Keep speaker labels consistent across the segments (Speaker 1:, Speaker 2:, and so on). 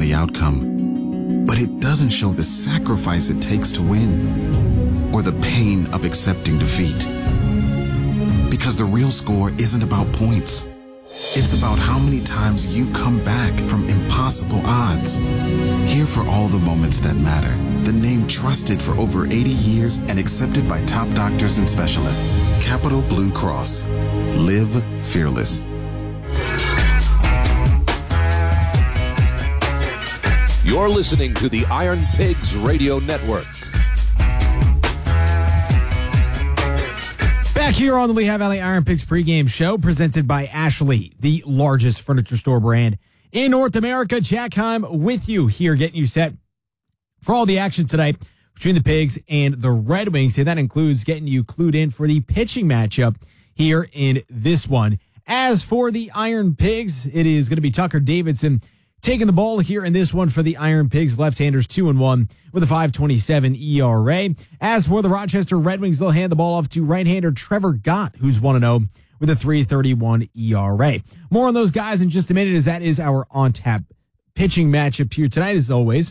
Speaker 1: the outcome, but it doesn't show the sacrifice it takes to win or the pain of accepting defeat. Because the real score isn't about points. It's about how many times you come back from impossible odds. Here for all the moments that matter. The name trusted for over 80 years and accepted by top doctors and specialists. Capital Blue Cross. Live fearless.
Speaker 2: You're listening to the Iron Pigs Radio Network.
Speaker 3: Back here on the Lehigh Valley Iron Pigs pregame show, presented by Ashley, the largest furniture store brand in North America. Jack Heim with you here, getting you set for all the action tonight between the Pigs and the Red Wings. And that includes getting you clued in for the pitching matchup here in this one. As for the Iron Pigs, it is going to be Tucker Davidson taking the ball here in this one for the Iron Pigs. Left-handers 2-1 with a 5.27 ERA. As for the Rochester Red Wings, they'll hand the ball off to right-hander Trevor Gott, who's 1-0 with a 3.31 ERA. More on those guys in just a minute, as that is our on-tap pitching matchup here tonight, as always.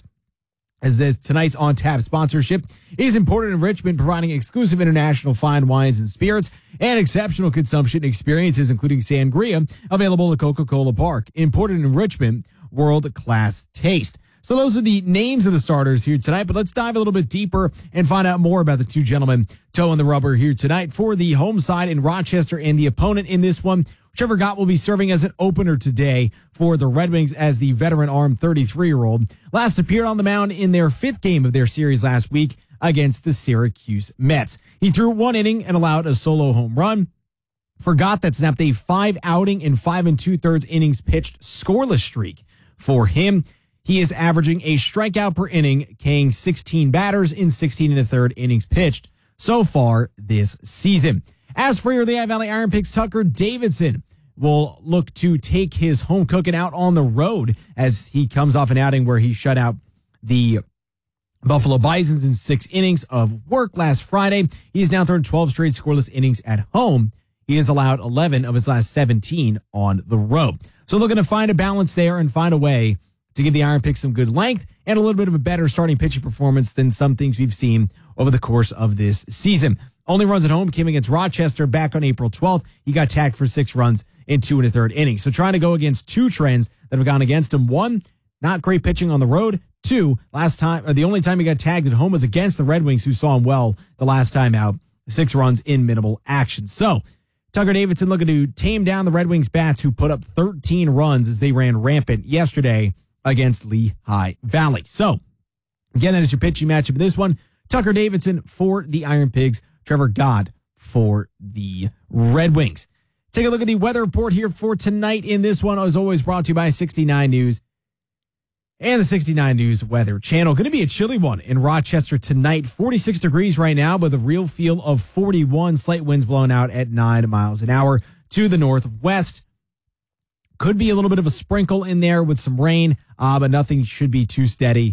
Speaker 3: As this tonight's on-tap sponsorship is Imported in Richmond, providing exclusive international fine wines and spirits and exceptional consumption experiences, including sangria, available at Coca-Cola Park. Imported in Richmond, world-class taste. So those are the names of the starters here tonight, but let's dive a little bit deeper and find out more about the two gentlemen toeing the rubber here tonight for the home side in Rochester, and the opponent in this one. Trevor Gott will be serving as an opener today for the Red Wings as the veteran armed 33-year-old. Last appeared on the mound in their fifth game of their series last week against the Syracuse Mets. He threw one inning and allowed a solo home run. For Gott, that snapped a 5-outing and 5 2/3 innings pitched scoreless streak. For him, he is averaging a strikeout per inning, K'ing 16 batters in 16 1/3 innings pitched so far this season. As for your Lehigh Valley Iron Pigs, Tucker Davidson will look to take his home cooking out on the road as he comes off an outing where he shut out the Buffalo Bisons in 6 innings of work last Friday. He's now thrown 12 straight scoreless innings at home. He has allowed 11 of his last 17 on the road. So looking to find a balance there and find a way to give the Iron Pigs some good length and a little bit of a better starting pitching performance than some things we've seen over the course of this season. Only runs at home came against Rochester back on April 12th. He got tagged for 6 runs in 2 1/3 innings. So trying to go against two trends that have gone against him. One, not great pitching on the road. Two, the only time he got tagged at home was against the Red Wings, who saw him well the last time out. 6 runs in minimal action. So Tucker Davidson looking to tame down the Red Wings bats, who put up 13 runs as they ran rampant yesterday against Lehigh Valley. So, again, that is your pitching matchup in this one. Tucker Davidson for the Iron Pigs, Trevor Gott for the Red Wings. Take a look at the weather report here for tonight in this one. As always, brought to you by 69 News and the 69 News Weather Channel. Going to be a chilly one in Rochester tonight. 46 degrees right now, with a real feel of 41. Slight winds blowing out at 9 miles an hour to the northwest. Could be a little bit of a sprinkle in there with some rain, but nothing should be too steady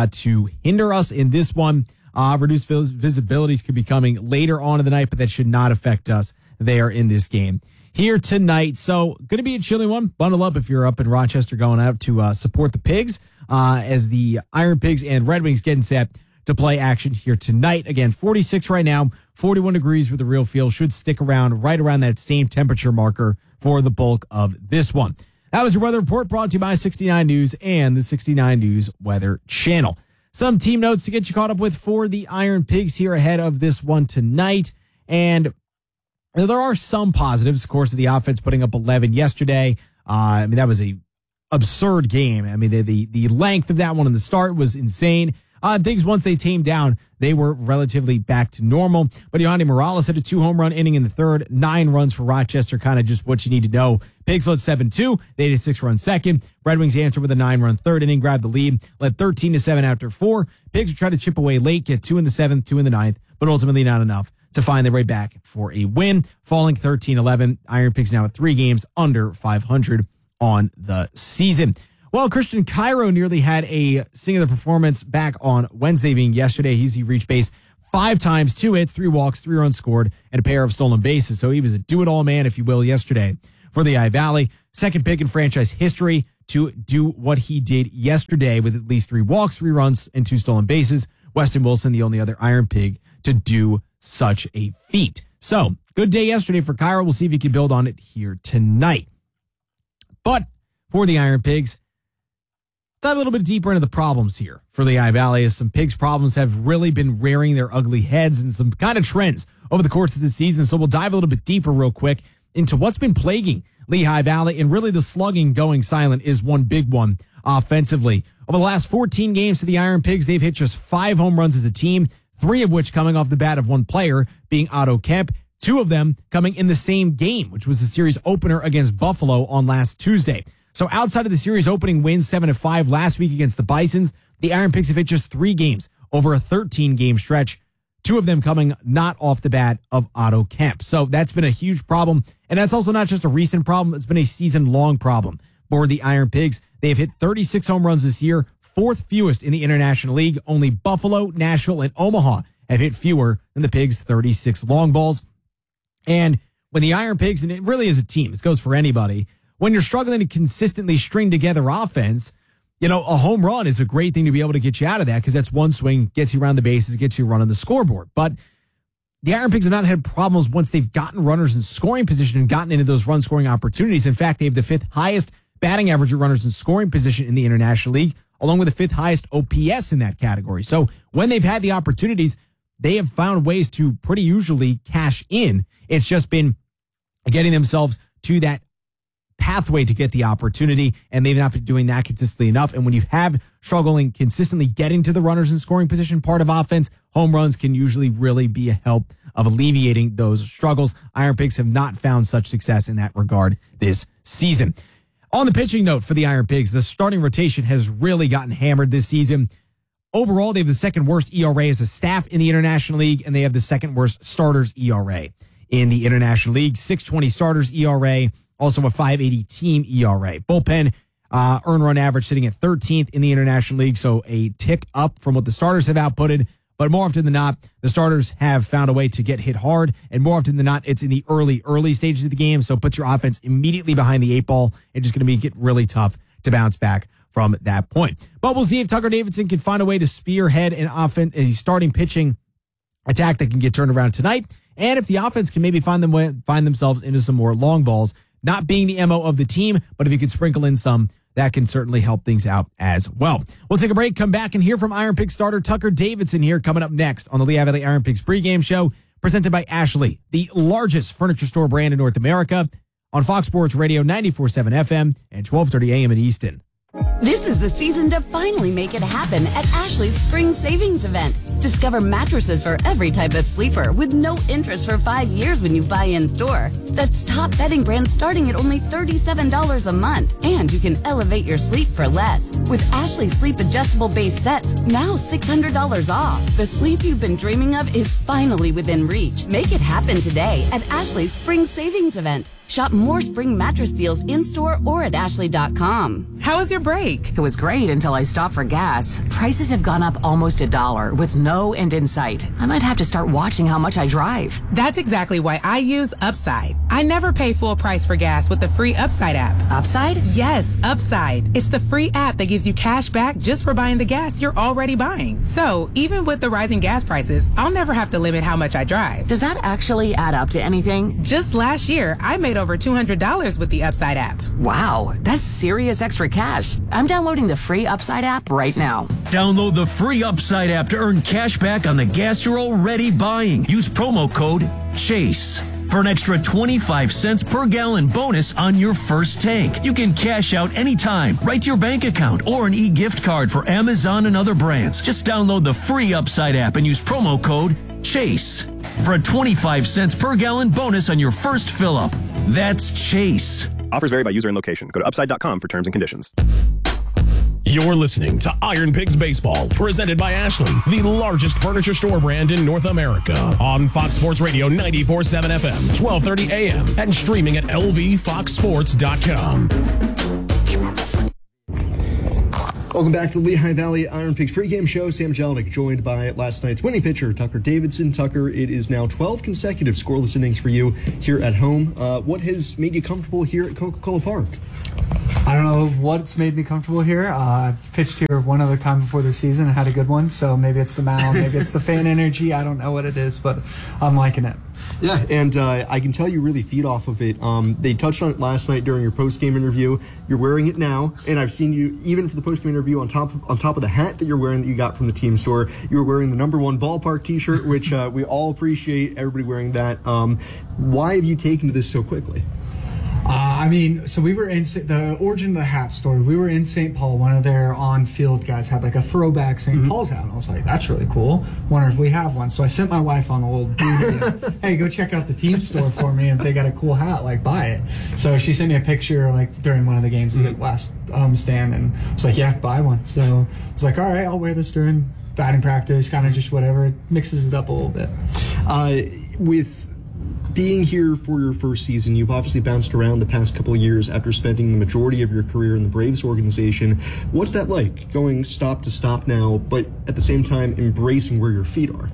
Speaker 3: to hinder us in this one. Reduced visibilities could be coming later on in the night, but that should not affect us there in this game here tonight. So going to be a chilly one. Bundle up if you're up in Rochester going out to support the Pigs as the Iron Pigs and Red Wings getting set to play action here tonight. Again, 46 right now, 41 degrees with the real feel. Should stick around right around that same temperature marker for the bulk of this one. That was your weather report, brought to you by 69 News and the 69 News Weather Channel. Some team notes to get you caught up with for the Iron Pigs here ahead of this one tonight. And there are some positives, of course, of the offense putting up 11 yesterday. That was a absurd game. The length of that one in the start was insane. Things, once they tamed down, they were relatively back to normal. But Yohandy Morales had a 2-home-run inning in the third, 9 runs for Rochester, kind of just what you need to know. Pigs led 7-2. They had a 6-run second. Red Wings answered with a 9-run third inning, grabbed the lead, led 13-7 after 4. Pigs would try to chip away late, get 2 in the 7th, 2 in the 9th, but ultimately not enough to find their way back for a win, falling 13-11. Iron Pigs now at 3 games under 500 on the season. Well, Christian Cairo nearly had a singular performance back on Wednesday, being yesterday. He reached base 5 times, 2 hits, 3 walks, 3 runs scored, and a pair of stolen bases. So he was a do-it-all man, if you will, yesterday for the Lehigh Valley. Second pick in franchise history to do what he did yesterday with at least 3 walks, 3 runs, and 2 stolen bases. Weston Wilson, the only other Iron Pig to do such a feat. So, good day yesterday for Kyra. We'll see if he can build on it here tonight. But for the Iron Pigs, dive a little bit deeper into the problems here for Lehigh Valley, as some Pigs problems have really been rearing their ugly heads and some kind of trends over the course of the season. So we'll dive a little bit deeper real quick into what's been plaguing Lehigh Valley, and really the slugging going silent is one big one offensively. Over the last 14 games for the Iron Pigs, they've hit just 5 home runs as a team, 3 of which coming off the bat of one player, being Otto Kemp, 2 of them coming in the same game, which was the series opener against Buffalo on last Tuesday. So outside of the series opening win, 7-5 last week against the Bisons, the Iron Pigs have hit just 3 games over a 13-game stretch, 2 of them coming not off the bat of Otto Kemp. So that's been a huge problem, and that's also not just a recent problem. It's been a season-long problem for the Iron Pigs. They have hit 36 home runs this year, 4th fewest in the International League. Only Buffalo, Nashville, and Omaha have hit fewer than the Pigs' 36 long balls. And when the Iron Pigs, and it really is a team, this goes for anybody, when you're struggling to consistently string together offense, you know, a home run is a great thing to be able to get you out of that, because that's one swing, gets you around the bases, gets you a run on the scoreboard. But the Iron Pigs have not had problems once they've gotten runners in scoring position and gotten into those run scoring opportunities. In fact, they have the 5th highest batting average of runners in scoring position in the International League, along with the 5th highest OPS in that category. So when they've had the opportunities, they have found ways to pretty usually cash in. It's just been getting themselves to that pathway to get the opportunity, and they've not been doing that consistently enough. And when you have struggling consistently getting to the runners in scoring position part of offense, home runs can usually really be a help of alleviating those struggles. Iron Pigs have not found such success in that regard this season. On the pitching note for the Iron Pigs, the starting rotation has really gotten hammered this season. Overall, they have the 2nd worst ERA as a staff in the International League, and they have the 2nd worst starters ERA in the International League. 6.20 starters ERA, also a 5.80 team ERA. Bullpen earned run average sitting at 13th in the International League, so a tick up from what the starters have outputted. But more often than not, the starters have found a way to get hit hard, and more often than not, it's in the early stages of the game, so it puts your offense immediately behind the 8 ball. It's just going to get really tough to bounce back from that point. But we'll see if Tucker Davidson can find a way to spearhead an offense, a starting pitching attack that can get turned around tonight, and if the offense can maybe find themselves into some more long balls, not being the MO of the team, but if you could sprinkle in some, that can certainly help things out as well. We'll take a break, come back, and hear from Iron Pig starter Tucker Davidson here coming up next on the Lehigh Valley Iron Pigs pregame show, presented by Ashley, the largest furniture store brand in North America, on Fox Sports Radio 94.7 FM and 12:30 a.m. in Easton.
Speaker 4: This is the season to finally make it happen at Ashley's Spring Savings Event. Discover mattresses for every type of sleeper with no interest for 5 years when you buy in store. That's top bedding brands starting at only $37 a month. And you can elevate your sleep for less. With Ashley Sleep Adjustable Base Sets, now $600 off. The sleep you've been dreaming of is finally within reach. Make it happen today at Ashley's Spring Savings Event. Shop more spring mattress deals in-store or at Ashley.com.
Speaker 5: How was your break?
Speaker 6: It was great until I stopped for gas. Prices have gone up almost $1 with no end in sight. I might have to start watching how much I drive.
Speaker 5: That's exactly why I use Upside. I never pay full price for gas with the free Upside app.
Speaker 6: Upside?
Speaker 5: Yes, Upside. It's the free app that gives you cash back just for buying the gas you're already buying. So even with the rising gas prices, I'll never have to limit how much I drive.
Speaker 6: Does that actually add up to anything?
Speaker 5: Just last year, I made over $200 with the Upside app.
Speaker 6: Wow, that's serious extra cash. I'm downloading the free Upside app right now.
Speaker 7: Download the free Upside app to earn cash back on the gas you're already buying. Use promo code CHASE for an extra 25 cents per gallon bonus on your first tank. You can cash out anytime, right to your bank account, or an e-gift card for Amazon and other brands. Just download the free Upside app and use promo code CHASE for a 25 cents per gallon bonus on your first fill-up. That's CHASE.
Speaker 8: Offers vary by user and location. Go to upside.com for terms and conditions.
Speaker 9: You're listening to Iron Pigs Baseball, presented by Ashley, the largest furniture store brand in North America, on Fox Sports Radio 94.7 FM, 12:30 a.m., and streaming at lvfoxsports.com.
Speaker 10: Welcome back to the Lehigh Valley Iron Pigs pregame show. Sam Jelinek joined by last night's winning pitcher, Tucker Davidson. Tucker, it is now 12 consecutive scoreless innings for you here at home. What has made you comfortable here at Coca-Cola Park?
Speaker 11: I don't know what's made me comfortable here. I've pitched here one other time before the season and had a good one, so maybe it's the mound, maybe it's the fan energy. I don't know what it is, but I'm liking it.
Speaker 10: Yeah, and I can tell you really feed off of it. They touched on it last night during your post-game interview. You're wearing it now, and I've seen you, even for the post-game interview, on top of the hat that you're wearing that you got from the team store, you were wearing the #1 ballpark t-shirt, which we all appreciate, everybody wearing that. Why have you taken to this so quickly?
Speaker 11: So we were in the origin of the hat story. We were in St. Paul. One of their on-field guys had like a throwback St. Paul's hat. And I was like, that's really cool. Wonder if we have one. So I sent my wife on a little duty. Hey, go check out the team store for me. If they got a cool hat, like buy it. So she sent me a picture like during one of the games, the last stand, and I was like, yeah, buy one. So I was like, all right, I'll wear this during batting practice, kind of just whatever. It mixes it up a little bit.
Speaker 10: With being here for your first season, you've obviously bounced around the past couple of years after spending the majority of your career in the Braves organization. What's that like, going stop to stop now, but at the same time embracing where your feet are?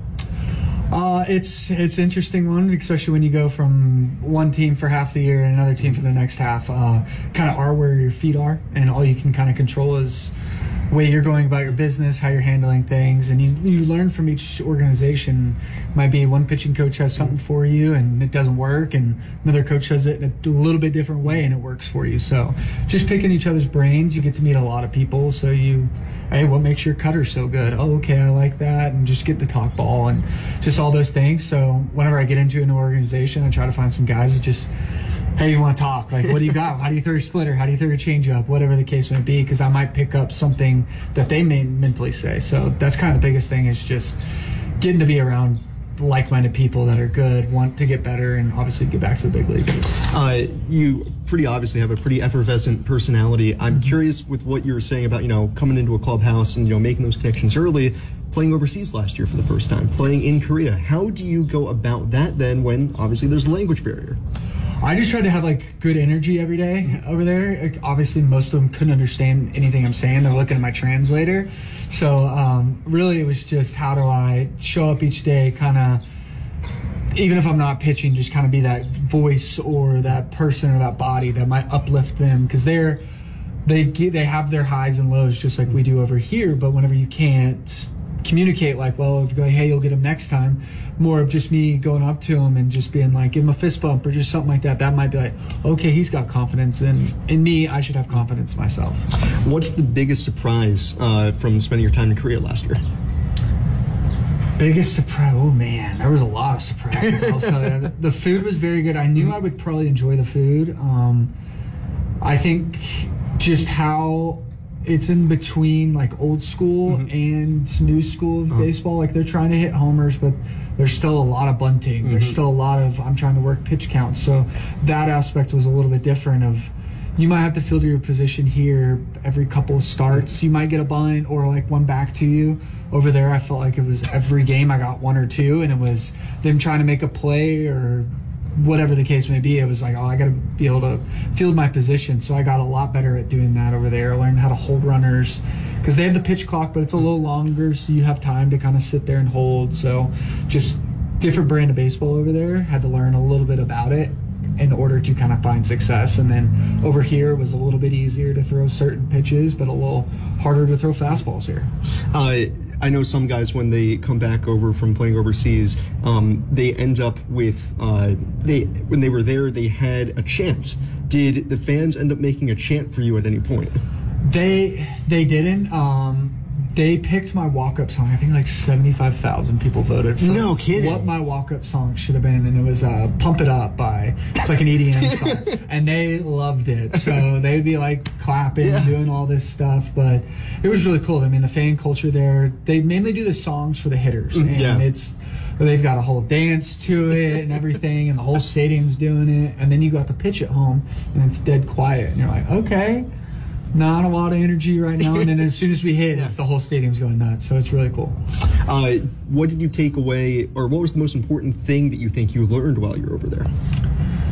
Speaker 11: It's an interesting one, especially when you go from one team for half the year and another team for the next half. Kind of are where your feet are, and all you can kind of control is the way you're going about your business, how you're handling things, and you learn from each organization. Might be one pitching coach has something for you and it doesn't work, and another coach does it in a little bit different way and it works for you. So just picking each other's brains, you get to meet a lot of people. So hey, what makes your cutter so good? Oh, okay, I like that, and just get the talk ball and just all those things. So whenever I get into an organization, I try to find some guys that just, hey, you want to talk? Like, what do you got? How do you throw your splitter? How do you throw your changeup? Whatever the case may be, because I might pick up something that they may mentally say. So that's kind of the biggest thing, is just getting to be around like-minded people that are good, want to get better, and obviously get back to the big leagues.
Speaker 10: You pretty obviously have a pretty effervescent personality. I'm curious with what you were saying about, coming into a clubhouse and, making those connections early, playing overseas last year for the first time, playing in Korea. How do you go about that then when obviously there's a language barrier?
Speaker 11: I just tried to have good energy every day over there. Obviously, most of them couldn't understand anything I'm saying. They're looking at my translator. So really, it was just, how do I show up each day, kind of, even if I'm not pitching, just kind of be that voice or that person or that body that might uplift them, because they have their highs and lows just like we do over here. But whenever you can't communicate hey, you'll get him next time, more of just me going up to him and just being like, give him a fist bump or just something like that. That might be like, okay, he's got confidence in me, I should have confidence in myself.
Speaker 10: What's the biggest surprise from spending your time in Korea last year?
Speaker 11: Biggest surprise? Oh man, there was a lot of surprises. Also, the food was very good. I knew I would probably enjoy the food. I think just how it's in between old school and new school of baseball. They're trying to hit homers, but there's still a lot of bunting. There's still a lot of, I'm trying to work pitch counts. So that aspect was a little bit different of, you might have to field your position here every couple of starts. You might get a bunt or one back to you. Over there, I felt like it was every game I got one or two, and it was them trying to make a play or whatever the case may be. It was like, I got to be able to field my position. So I got a lot better at doing that over there. I learned how to hold runners, because they have the pitch clock, but it's a little longer, so you have time to kind of sit there and hold. So just different brand of baseball over there. Had to learn a little bit about it in order to kind of find success. And then over here it was a little bit easier to throw certain pitches, but a little harder to throw fastballs here.
Speaker 10: I know some guys, when they come back over from playing overseas, they end up with, when they were there, they had a chant. Did the fans end up making a chant for you at any point?
Speaker 11: They didn't. They picked my walk-up song. I think 75,000 people voted for
Speaker 10: no kidding.
Speaker 11: What my walk-up song should have been, and it was Pump It Up it's like an EDM song, and they loved it. So they'd be clapping, doing all this stuff, but it was really cool. I mean, the fan culture there, they mainly do the songs for the hitters, and they've got a whole dance to it and everything, and the whole stadium's doing it, and then you got to pitch at home, and it's dead quiet, and you're like, okay, not a lot of energy right now. And then as soon as we hit, the whole stadium's going nuts. So it's really cool.
Speaker 10: What did you take away, or what was the most important thing that you think you learned while you were over there?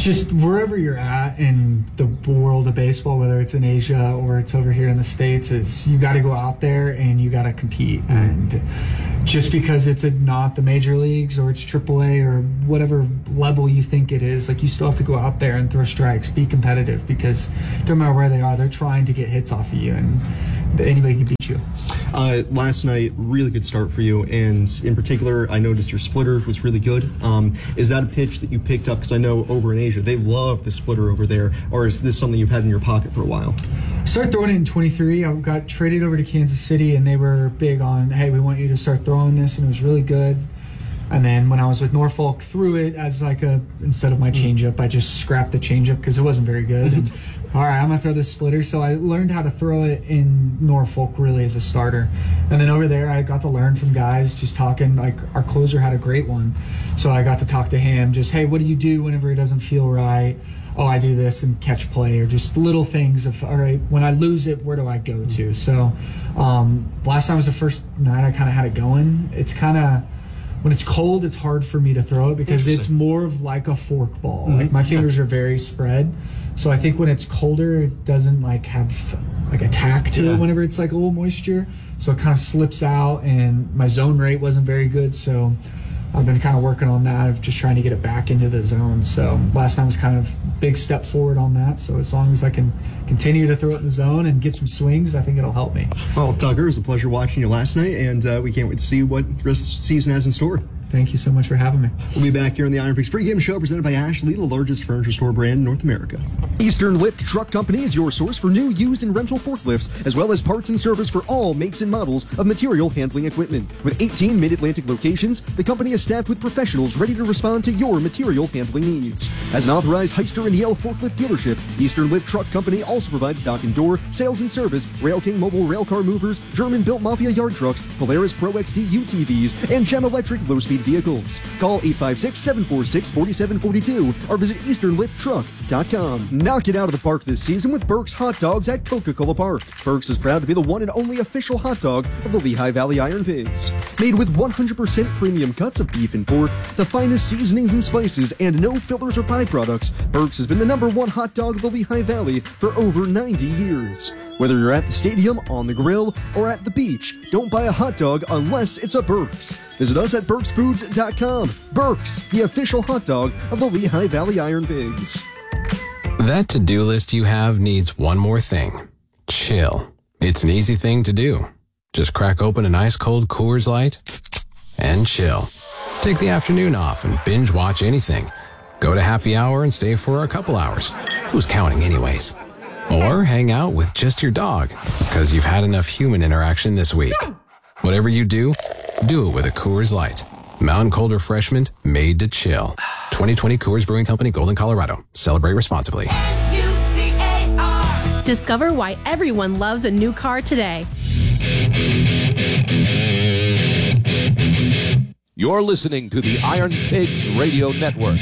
Speaker 11: just wherever you're at in the world of baseball, whether it's in Asia or it's over here in the States, is you got to go out there and you got to compete. And just because it's not the major leagues or it's AAA or whatever level you think it is, like, you still have to go out there and throw strikes, be competitive, because no matter where they are, they're trying to get hits off of you, and anybody can beat you.
Speaker 10: Last night, really good start for you, and in particular, I noticed your splitter was really good. Is that a pitch that you picked up? Because I know over in Asia, they love the splitter over there, or is this something you've had in your pocket for a while?
Speaker 11: I started throwing it in 23. I got traded over to Kansas City, and they were big on, hey, we want you to start throwing this, and it was really good. And then when I was with Norfolk, threw it as instead of my changeup, I just scrapped the changeup because it wasn't very good. All right, I'm going to throw this splitter. So I learned how to throw it in Norfolk really as a starter. And then over there, I got to learn from guys just talking. Like, our closer had a great one. So I got to talk to him just, hey, what do you do whenever it doesn't feel right? Oh, I do this and catch play, or just little things of, all right, when I lose it, where do I go to? So last time was the first night I kind of had it going. It's kind of, when it's cold, it's hard for me to throw it because it's more of like a fork ball. Like, my fingers are very spread. So I think when it's colder, it doesn't have a tack to it whenever it's like a little moisture. So it kind of slips out, and my zone rate wasn't very good. So I've been kind of working on that, of just trying to get it back into the zone. So last time was kind of big step forward on that. So as long as I can continue to throw it in the zone and get some swings, I think it'll help me.
Speaker 10: Well, Tucker, it was a pleasure watching you last night, and we can't wait to see what the rest of the season has in store.
Speaker 11: Thank you so much for having me.
Speaker 10: We'll be back here on the Iron Pigs pregame show presented by Ashley, the largest furniture store brand in North America.
Speaker 12: Eastern Lift Truck Company is your source for new, used, and rental forklifts, as well as parts and service for all makes and models of material handling equipment. With 18 mid-Atlantic locations, the company is staffed with professionals ready to respond to your material handling needs. As an authorized Hyster and Yale forklift dealership, Eastern Lift Truck Company also provides dock and door, sales and service, Rail King mobile railcar movers, German-built Mafia yard trucks, Polaris Pro XD UTVs, and Gem Electric low-speed vehicles. Call 856-746-4742 or visit easternlifttruck.com. Knock it out of the park this season with Burke's Hot Dogs at Coca-Cola Park. Burke's is proud to be the one and only official hot dog of the Lehigh Valley Iron Pigs. Made with 100% premium cuts of beef and pork, the finest seasonings and spices, and no fillers or byproducts, Burke's has been the #1 hot dog of the Lehigh Valley for over 90 years. Whether you're at the stadium, on the grill, or at the beach, don't buy a hot dog unless it's a Burke's. Visit us at burksfoods.com. Burke's, the official hot dog of the Lehigh Valley Iron Pigs.
Speaker 13: That to-do list you have needs one more thing. Chill. It's an easy thing to do. Just crack open an ice-cold Coors Light and chill. Take the afternoon off and binge watch anything. Go to happy hour and stay for a couple hours. Who's counting anyways? Or hang out with just your dog, because you've had enough human interaction this week. Whatever you do it with a Coors Light. Mountain cold refreshment made to chill. 2020 Coors Brewing Company, Golden, Colorado. Celebrate responsibly.
Speaker 14: Discover why everyone loves a new car today.
Speaker 2: You're listening to the Iron Pigs Radio Network.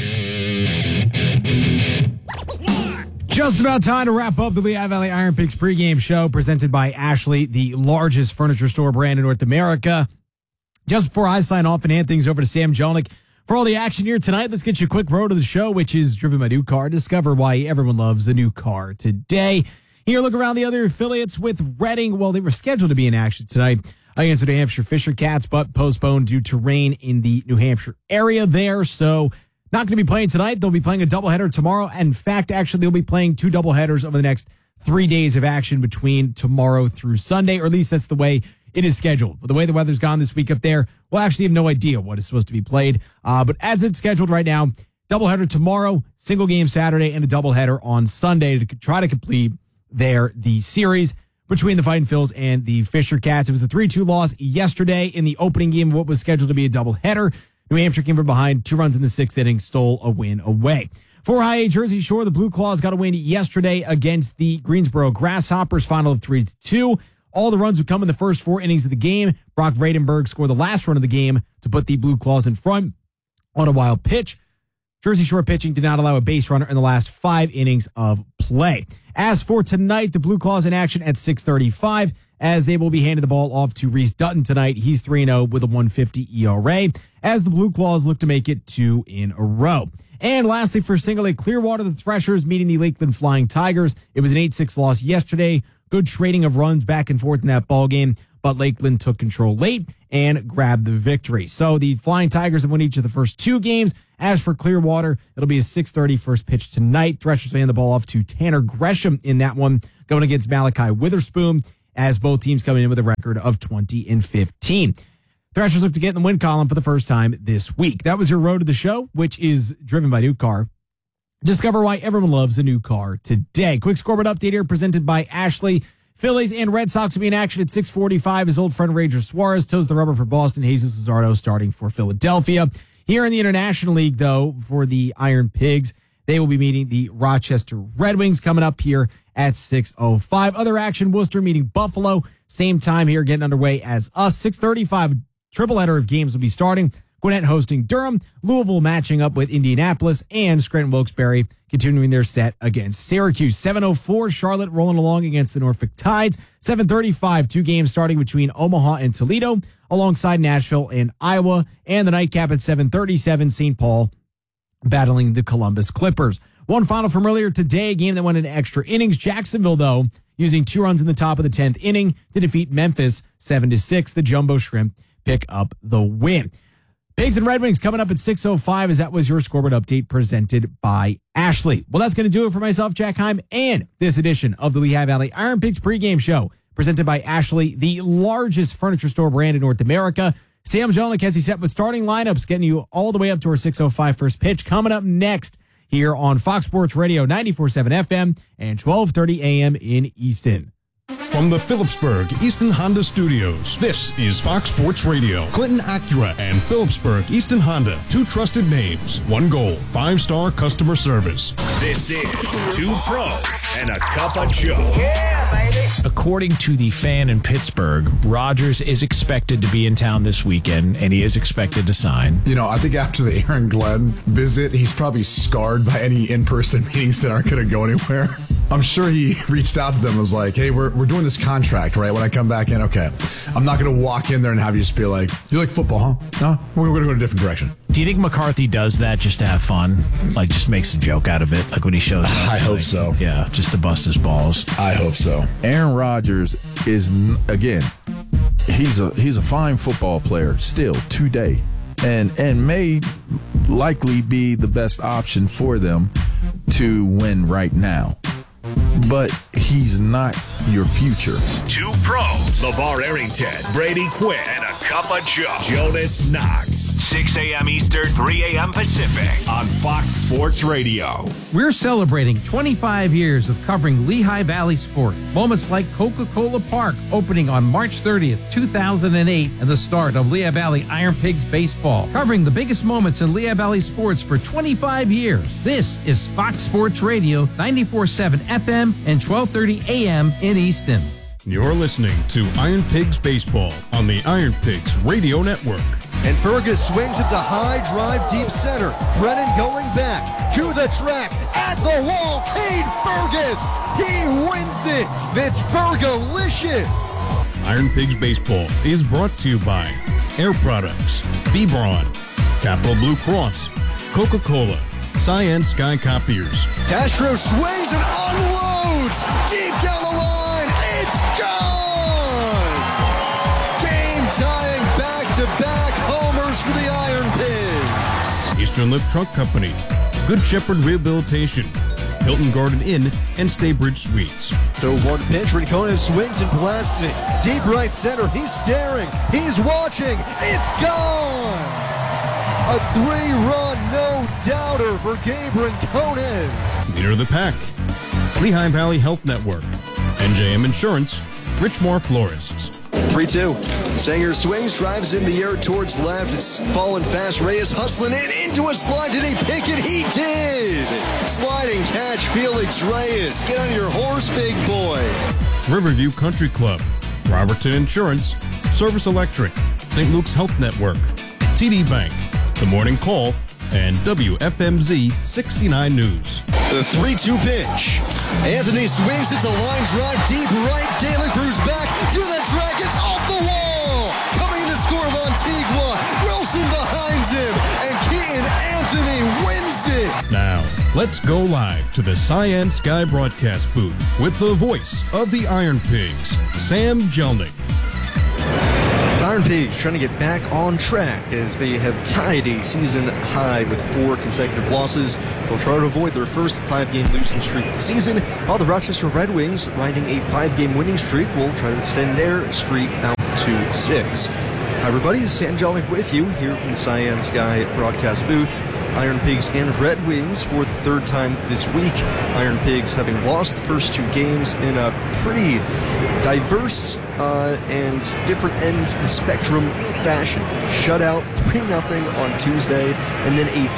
Speaker 3: Just about time to wrap up the Lehigh Valley Iron Pigs pregame show presented by Ashley, the largest furniture store brand in North America. Just before I sign off and hand things over to Sam Jelinek for all the action here tonight, let's get you a quick road of the show, which is driven by new car. Discover why everyone loves the new car today. Here, look around the other affiliates with Reading. Well, they were scheduled to be in action tonight against the New Hampshire Fisher Cats, but postponed due to rain in the New Hampshire area there. So not going to be playing tonight. They'll be playing a doubleheader tomorrow. In fact, actually, they'll be playing 2 doubleheaders over the next 3 days of action between tomorrow through Sunday, or at least that's the way it is scheduled. But the way the weather's gone this week up there, we'll actually have no idea what is supposed to be played. But as it's scheduled right now, doubleheader tomorrow, single game Saturday, and a doubleheader on Sunday to try to complete the series between the Fighting Phils and the Fisher Cats. It was a 3-2 loss yesterday in the opening game of what was scheduled to be a doubleheader. New Hampshire came from behind, 2 runs in the 6th inning, stole a win away. For High A Jersey Shore, the Blue Claws got a win yesterday against the Greensboro Grasshoppers, final of 3-2. All the runs would come in the first 4 innings of the game. Brock Vredenberg scored the last run of the game to put the Blue Claws in front on a wild pitch. Jersey Shore pitching did not allow a base runner in the last 5 innings of play. As for tonight, the Blue Claws in action at 6:35 as they will be handing the ball off to Reese Dutton tonight. He's 3-0 with a 1.50 ERA as the Blue Claws look to make it 2 in a row. And lastly, for Single A Clearwater, the Threshers meeting the Lakeland Flying Tigers. It was an 8-6 loss yesterday. Good trading of runs back and forth in that ball game, but Lakeland took control late and grabbed the victory. So the Flying Tigers have won each of the first 2 games. As for Clearwater, it'll be a 6:30 first pitch tonight. Threshers will hand the ball off to Tanner Gresham in that one, going against Malachi Witherspoon, as both teams come in with a record of 20-15. Threshers look to get in the win column for the first time this week. That was your road to the show, which is driven by New Car. Discover why everyone loves a new car today. Quick scoreboard update here presented by Ashley. Phillies and Red Sox will be in action at 6:45 as old friend Ranger Suarez toes the rubber for Boston. Jesus Luzardo starting for Philadelphia. Here in the International League, though, for the Iron Pigs, they will be meeting the Rochester Red Wings coming up here at 6:05. Other action, Worcester meeting Buffalo. Same time here, getting underway as us. 6:35, triple header of games will be starting. Gwinnett hosting Durham, Louisville matching up with Indianapolis, and Scranton-Wilkes-Barre continuing their set against Syracuse. 7:04, Charlotte rolling along against the Norfolk Tides. 7:35, 2 games starting between Omaha and Toledo, alongside Nashville and Iowa. And the nightcap at 7:37, St. Paul battling the Columbus Clippers. One final from earlier today, a game that went into extra innings. Jacksonville, though, using 2 runs in the top of the 10th inning to defeat Memphis 7-6. The Jumbo Shrimp pick up the win. Pigs and Red Wings coming up at 6:05, as that was your scoreboard update presented by Ashley. Well, that's going to do it for myself, Jack Heim, and this edition of the Lehigh Valley Iron Pigs pregame show presented by Ashley, the largest furniture store brand in North America. Sam Jelinek has you set with starting lineups, getting you all the way up to our 6:05 first pitch. Coming up next here on Fox Sports Radio 94.7 FM and 12:30 a.m. in Easton.
Speaker 15: From the Phillipsburg Easton Honda Studios, this is Fox Sports Radio. Clinton Acura and Phillipsburg Easton Honda, 2 trusted names, 1 goal, 5-star customer service.
Speaker 2: This is 2 pros and a cup of Joe.
Speaker 16: Yeah, baby. According to the Fan in Pittsburgh, Rodgers is expected to be in town this weekend, and he is expected to sign.
Speaker 17: You know, I think after the Aaron Glenn visit, he's probably scarred by any in-person meetings that aren't going to go anywhere. I'm sure he reached out to them and was like, hey, we're doing this contract, right? When I come back in, okay. I'm not going to walk in there and have you just be like, you like football, huh? No, we're going to go in a different direction.
Speaker 16: Do you think McCarthy does that just to have fun? Like, just makes a joke out of it? Like when he shows up?
Speaker 17: I hope so.
Speaker 16: Yeah, just to bust his balls.
Speaker 17: I hope so.
Speaker 18: Aaron Rodgers is, again, he's a fine football player still today. And may likely be the best option for them to win right now. But he's not your future.
Speaker 2: 2 pros, LeVar Arrington, Brady Quinn, and a cup of Joe. Jonas Knox, 6 a.m. Eastern, 3 a.m. Pacific on Fox Sports Radio.
Speaker 19: We're celebrating 25 years of covering Lehigh Valley sports. Moments like Coca-Cola Park opening on March 30th, 2008, and the start of Lehigh Valley Iron Pigs baseball. Covering the biggest moments in Lehigh Valley sports for 25 years. This is Fox Sports Radio, 94.7 FM and 12:30 a.m. in Easton.
Speaker 15: You're listening to Iron Pigs Baseball on the Iron Pigs Radio Network.
Speaker 20: And Fergus swings. It's a high drive deep center. Brennan going back to the track at the wall. Cade Fergus. He wins it. It's Fergalicious.
Speaker 15: Iron Pigs Baseball is brought to you by Air Products, B-Braun, Capital Blue Cross, Coca-Cola, Cyan Sky Copiers.
Speaker 20: Castro swings and unloads deep down the line. It's gone. Game-tying back-to-back homers for the Iron Pigs.
Speaker 15: Eastern Lift Truck Company, Good Shepherd Rehabilitation, Hilton Garden Inn, and Staybridge Suites.
Speaker 20: So 1 pitch, Rincon swings and blasts it. Deep right center. He's staring. He's watching. It's gone. A 3-run no-doubter for Gabe Rincones.
Speaker 15: Leader of the pack, Lehigh Valley Health Network, NJM Insurance, Richmore Florists.
Speaker 20: 3-2. Sanger swings, drives in the air towards left. It's falling fast. Reyes hustling in into a slide. Did he pick it? He did. Sliding catch, Felix Reyes. Get on your horse, big boy.
Speaker 15: Riverview Country Club, Robertson Insurance, Service Electric, St. Luke's Health Network, TD Bank, The Morning Call, and WFMZ 69 News.
Speaker 20: The 3-2 pitch. Anthony swings, it's a line drive deep right. De La Cruz back to the track, it's off the wall. Coming to score Lantigua. Wilson behind him, and Keaton Anthony wins it.
Speaker 15: Now, let's go live to the Cyan Sky broadcast booth with the voice of the Iron Pigs, Sam Jelnick.
Speaker 10: Iron Pigs trying to get back on track as they have tied a season high with 4 consecutive losses. They'll try to avoid their first 5-game losing streak of the season, while the Rochester Red Wings, riding a 5-game winning streak, will try to extend their streak out to 6. Hi everybody, Sam Jelnick with you here from the Cyan Sky broadcast booth. Iron Pigs and Red Wings for the 3rd time this week. Iron Pigs having lost the first 2 games in a pretty diverse and different ends of the spectrum fashion. Shutout 3-0 on Tuesday, and then a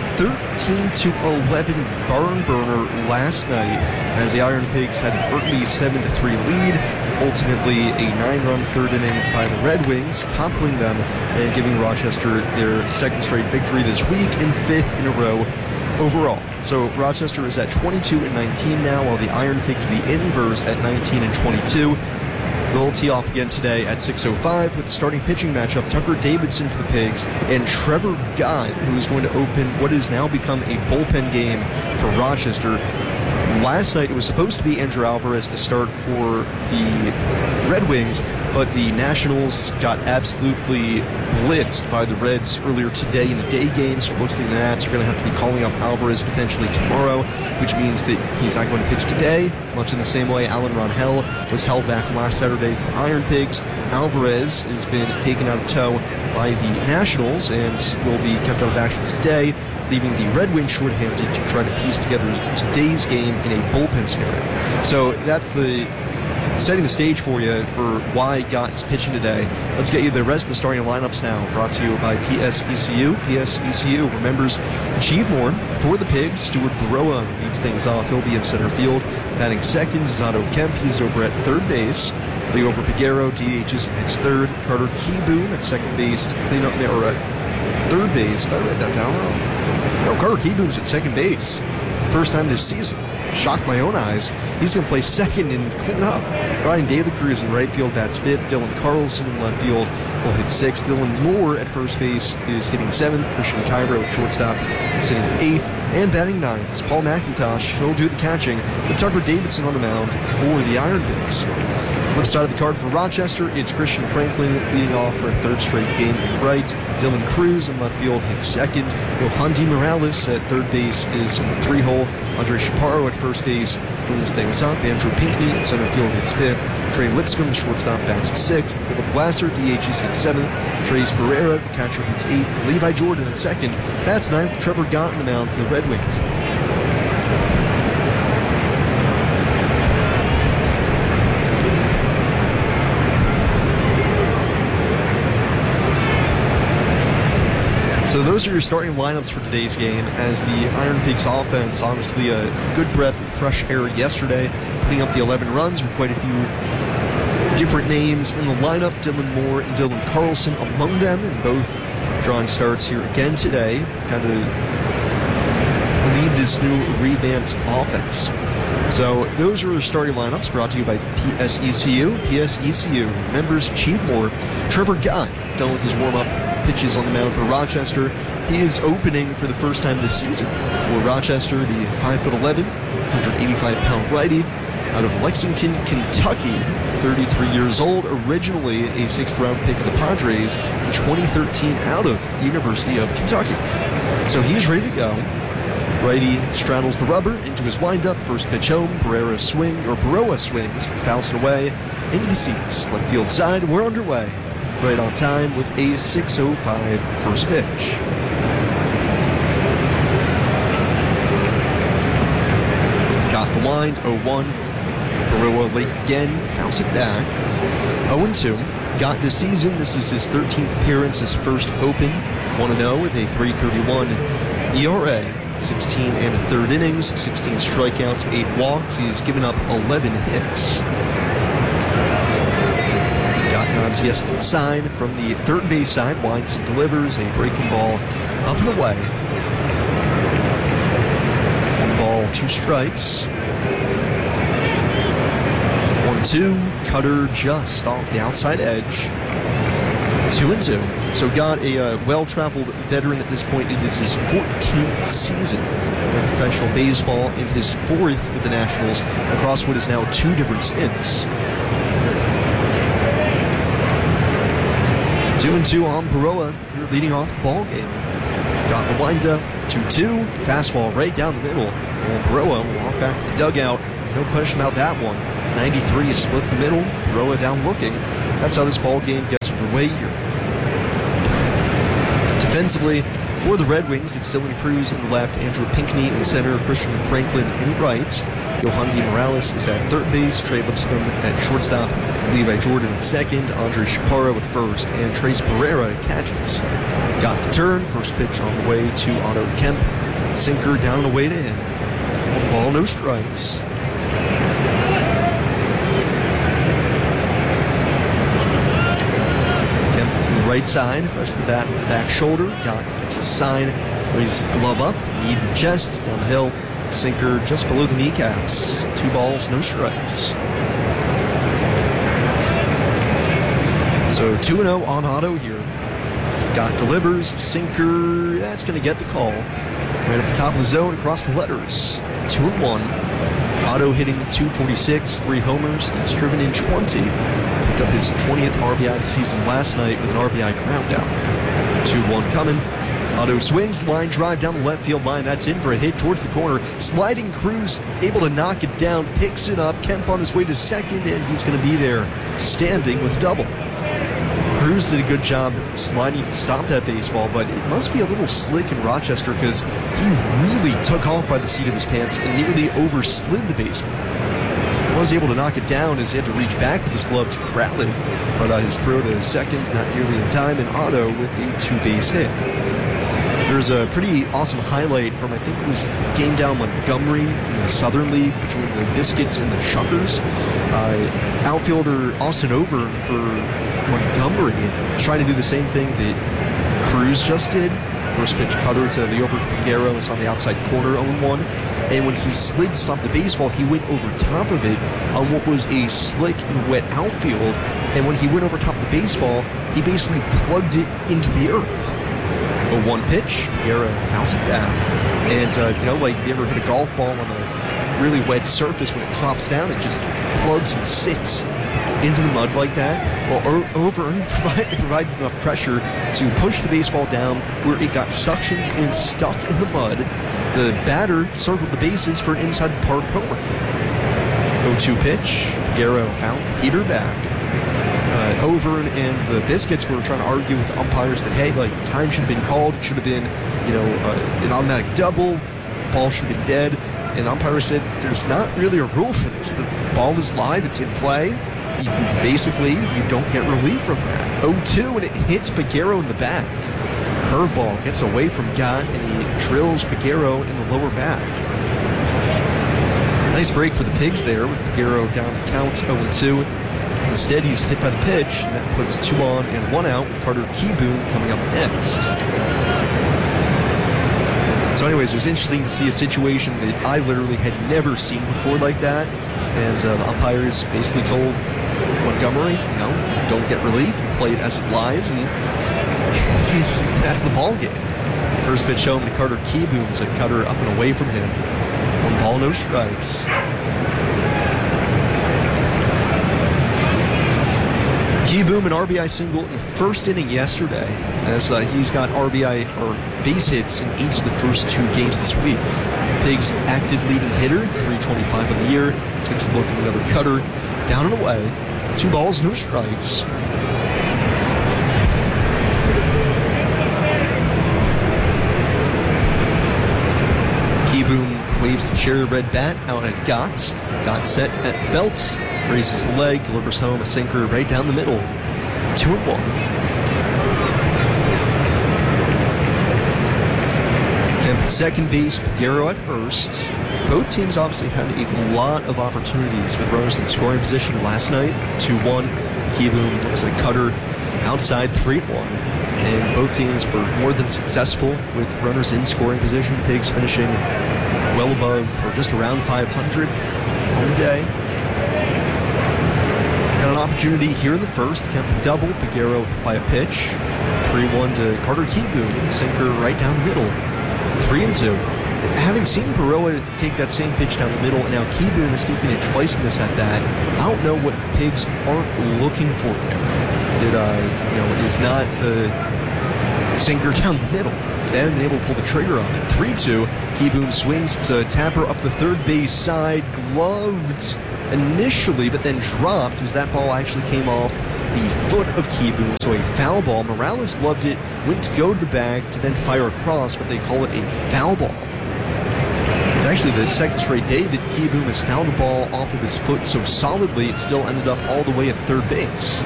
Speaker 10: 13-11 barn burner last night as the Iron Pigs had an early 7-3 lead. Ultimately, a 9-run 3rd inning by the Red Wings, toppling them and giving Rochester their 2nd straight victory this week and 5th in a row overall. So Rochester is at 22-19 now, while the Iron Pigs, the inverse, at 19-22. They'll tee off again today at 6:05 with the starting pitching matchup. Tucker Davidson for the Pigs and Trevor Gott, who is going to open what has now become a bullpen game for Rochester. Last night it was supposed to be Andrew Alvarez to start for the Red Wings, but the Nationals got absolutely blitzed by the Reds earlier today in a day game, so it looks like the Nats are going to have to be calling up Alvarez potentially tomorrow, which means that he's not going to pitch today, much in the same way Alan Ronhell was held back last Saturday for Iron Pigs. Alvarez has been taken out of tow by the Nationals and will be kept out of action today, leaving the Red Wings shorthanded to try to piece together today's game in a bullpen scenario. So that's setting the stage for you for why Gott's pitching today. Let's get you the rest of the starting lineups now, brought to you by PSECU. PSECU remembers Achievemore for the Pigs. Stuart Baroa leads things off. He'll be in center field. Batting second is Otto Kemp. He's over at third base. Leover Piguero, DH is his third. Carter Keyboom at second base is the cleanup man, or at third base. Did I write that down wrong? No, Carter Keyboom's at second base. First time this season. Shocked my own eyes. He's going to play second and clean up. Brian De La Cruz in right field bats fifth. Dylan Carlson in left field will hit sixth. Dylan Moore at first base is hitting seventh. Christian Cairo at shortstop is hitting eighth. And batting ninth is Paul McIntosh. He'll do the catching with Tucker Davidson on the mound for the Iron Pigs. Flip side of the card for Rochester, it's Christian Franklin leading off for a third straight game in right. Dylan Cruz in left field hits second. Yohandy Morales at third base is in the three-hole. Andre Chaparro at first base cleans things up. Andrew Pinckney in center field hits fifth. Trey Lipscomb, the shortstop, bats sixth. Philip Glasser, DH, hits seventh. Trace Barrera, the catcher, hits eighth. Levi Jordan at second. Bats ninth. Trevor Gott in the mound for the Red Wings. So those are your starting lineups for today's game, as the Iron Pigs offense, obviously a good breath of fresh air yesterday, putting up the 11 runs with quite a few different names in the lineup. Dylan Moore and Dylan Carlson among them, and both drawing starts here again today, kind of lead this new revamped offense. So those are the starting lineups brought to you by PSECU. PSECU members Achievemore. Trevor Gott done with his warm-up pitches on the mound for Rochester. He is opening for the first time this season for Rochester, the 5'11", 185-pound righty out of Lexington, Kentucky, 33 years old, originally a 6th-round pick of the Padres in 2013 out of the University of Kentucky. So he's ready to go. Righty straddles the rubber into his windup. First pitch home. Barrera swings, fouls it away into the seats. Left field side, we're underway. Right on time with a 6:05 first pitch. Got the wind, 0-1. Barrera late again, fouls it back. 0-2. Got this season. This is his 13th appearance, his first open. 1-0 with a 3.31 ERA. 16 and a third innings, 16 strikeouts, 8 walks. He's given up 11 hits. Got nods yes to the sign from the third base side. Winds and delivers a breaking ball up and away. 1 ball, 2 strikes. 1-2, cutter just off the outside edge. 2-2. So got a well-traveled veteran at this point. It is his 14th season in professional baseball and his 4th with the Nationals across what is now 2 different stints. 2-2 on Baroa. You're leading off the ball game. Got the windup. 2-2. Fastball right down the middle. And Baroa will walk back to the dugout. No question about that one. 93 split the middle. Baroa down looking. That's how this ball game gets underway here. Defensively, for the Red Wings, it's Dylan Cruz in the left, Andrew Pinckney in the center, Christian Franklin in right. Yohandy Morales is at third base, Trey Lipscomb at shortstop, Levi Jordan at second, Andre Chaparro at first, and Trace Pereira at catches. Got the turn, first pitch on the way to Otto Kemp. Sinker down and away to him. 1 ball, no strikes. Kemp from the right side, press the bat with the back shoulder, gets a sign, raises the glove up, knee to the chest, down the hill. Sinker just below the kneecaps. 2 balls, no strikes. So 2-0 on Otto here. Got delivers, sinker, that's going to get the call. Right at the top of the zone, across the letters. 2-1. Otto hitting 246, 3 homers, and driven in 20. Picked up his 20th RBI of the season last night with an RBI ground out. 2-1 coming. Otto swings, line drive down the left field line. That's in for a hit towards the corner. Sliding Cruz, able to knock it down, picks it up. Kemp on his way to second, and he's going to be there standing with double. Cruz did a good job sliding to stop that baseball, but it must be a little slick in Rochester because he really took off by the seat of his pants and nearly overslid the baseball. He was able to knock it down as he had to reach back with his glove to corral it, but his throw to second not nearly in time, and Otto with a 2-base hit. There's a pretty awesome highlight from, I think it was the game down Montgomery in the Southern League between the Biscuits and the Shuckers. Outfielder Austin Over for Montgomery trying to do the same thing that Cruz just did. First pitch cutter to Liover Peguero is on the outside corner, 0-1. And when he slid stopped the baseball, he went over top of it on what was a slick and wet outfield. And when he went over top of the baseball, he basically plugged it into the earth. A 1 pitch, Peguero fouls it back. And, like if you ever hit a golf ball on a really wet surface, when it drops down, it just plugs and sits into the mud like that. Well, Over provided enough pressure to push the baseball down where it got suctioned and stuck in the mud. The batter circled the bases for an inside the park homer. 0-2 pitch, Peguero fouled the heater back. Over and the Biscuits were trying to argue with the umpires that, hey, time should have been called. It should have been, an automatic double. Ball should have been dead. And the umpire said, there's not really a rule for this. The ball is live. It's in play. You don't get relief from that. 0-2, and it hits Peguero in the back. Curveball gets away from Gott, and he drills Peguero in the lower back. Nice break for the Pigs there with Peguero down the count, 0-2. Instead, he's hit by the pitch, and that puts 2 on and 1 out with Carter Keyboom coming up next. So anyways, it was interesting to see a situation that I literally had never seen before like that. And the umpires basically told Montgomery, don't get relief, and play it as it lies, and that's the ball game. First pitch home to Carter Keyboom is a cutter up and away from him. 1 ball, no strikes. Keyboom an RBI single in the first inning yesterday, as he's got RBI or base hits in each of the first 2 games this week. Pigs active leading hitter, 325 on the year, takes a look at another cutter, down and away, 2 balls, no strikes. Keyboom waves the cherry red bat out at Gott. Gott set at the belt. Raises the leg, delivers home a sinker right down the middle. 2-1. Kemp at second base, Peguero at first. Both teams obviously had a lot of opportunities with runners in scoring position last night. 2-1. Keyboom looks like a cutter outside, 3-1. And both teams were more than successful with runners in scoring position. Pigs finishing well above or just around 500 on the day. Got an opportunity here in the first. Kemp double. Peguero by a pitch. 3-1 to Carter Kieboom. Sinker right down the middle. 3-2. Having seen Baroa take that same pitch down the middle, and now Kieboom is taking it twice in this at-bat, I don't know what the Pigs aren't looking for there. It's not the sinker down the middle. They haven't been able to pull the trigger on it. 3-2. Kieboom swings to Tapper up the third base side. Gloved initially, but then dropped as that ball actually came off the foot of Kieboom. So a foul ball. Morales gloved it, went to go to the bag to then fire across, but they call it a foul ball. It's actually the second straight day that Kieboom has fouled the ball off of his foot so solidly it still ended up all the way at third base.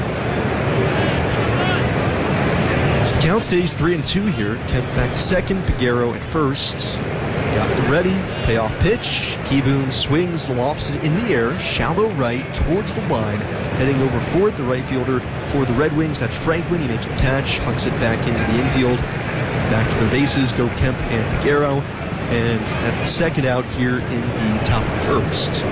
Speaker 10: So the count stays 3-2 here. Kemp back to second, Peguero at first. Got the ready, payoff pitch. Kieboom swings, lofts it in the air, shallow right towards the line. Heading over fourth, the right fielder for the Red Wings. That's Franklin. He makes the catch, hucks it back into the infield. Back to their bases go Kemp and Peguero. And that's the second out here in the top of the first.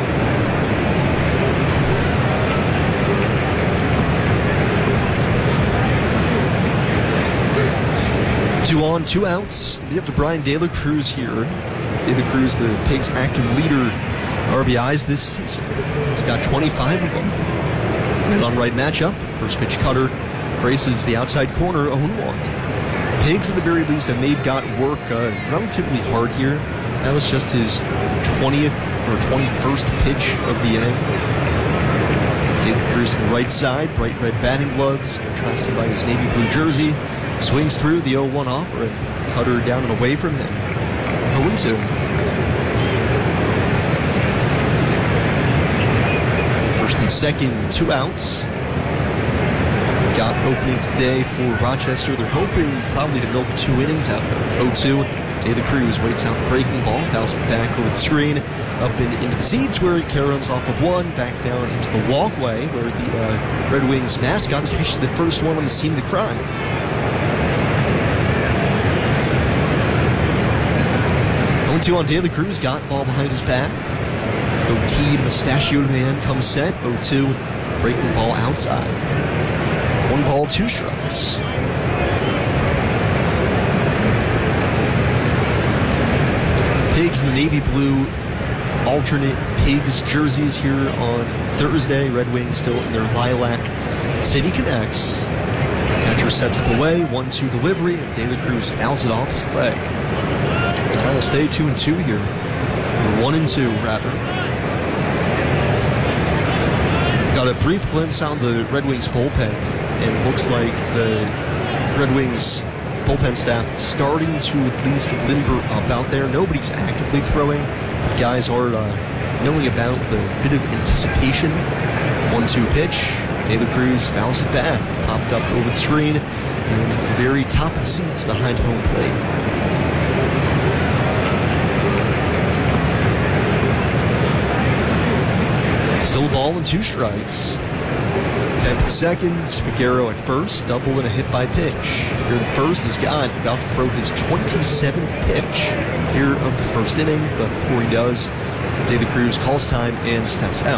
Speaker 10: 2 on, 2 outs. Lead up to Brian De La Cruz here. De La Cruz, the Pigs' active leader RBIs this season. He's got 25 of them. Right on right matchup. First pitch cutter graces the outside corner, 0-1. Pigs, at the very least, have made Gott work relatively hard here. That was just his 20th or 21st pitch of the inning. De La Cruz on the right side, bright red batting gloves, contrasted by his navy blue jersey. Swings through the 0-1 offer and cutter down and away from him. 0-2. First and second, 2 outs. Got opening today for Rochester. They're hoping probably to milk 2 innings out there. 0-2. De La Cruz waits out the breaking ball, fouls it back over the screen, up and into the seats where it caroms off of 1, back down into the walkway where the Red Wings mascot is actually the first one on the scene of the crime. 0-2 on De La Cruz, got ball behind his back. Goateed, mustachioed man comes set. 0-2, breaking ball outside. 1 ball, 2 strikes. Pigs in the navy blue alternate Pigs jerseys here on Thursday. Red Wings still in their lilac City Connects. Catcher sets up away, 1-2 delivery, and De La Cruz fouls it off his leg. Will stay 2-2 here. Or 1-2 rather. Got a brief glimpse on the Red Wings bullpen, and it looks like the Red Wings bullpen staff starting to at least limber up out there. Nobody's actively throwing. Guys are knowing about the bit of anticipation. 1-2 pitch. De La Cruz fouls it back. Popped up over the screen and at the very top of the seats behind home plate. Still a ball and 2 strikes. Kemp at second, Peguero at first, double and a hit by pitch. Here the first is Gott, about to throw his 27th pitch here of the first inning, but before he does, De La Cruz calls time and steps out.